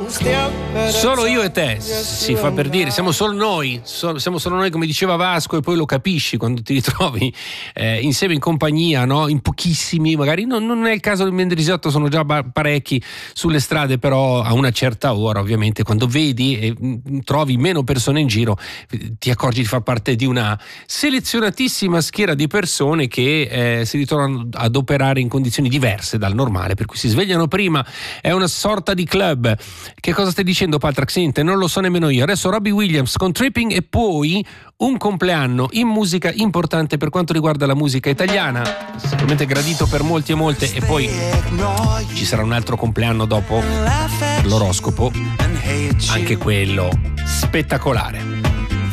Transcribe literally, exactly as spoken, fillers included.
Solo io e te, si fa per dire, siamo solo noi, so, siamo solo noi, come diceva Vasco, e poi lo capisci quando ti ritrovi eh, insieme in compagnia, no? In pochissimi, magari non, non è il caso del Mendrisotto, sono già ba- parecchi sulle strade, però a una certa ora ovviamente quando vedi e mh, trovi meno persone in giro ti accorgi di far parte di una selezionatissima schiera di persone che eh, si ritrovano ad operare in condizioni diverse dal normale, per cui si svegliano prima, è una sorta di club. Che cosa stai dicendo, Patrick? Sente, non lo so nemmeno io. Adesso Robbie Williams con Tripping e poi un compleanno in musica importante per quanto riguarda la musica italiana, sicuramente gradito per molti e molte, e poi ci sarà un altro compleanno dopo l'oroscopo, anche quello spettacolare.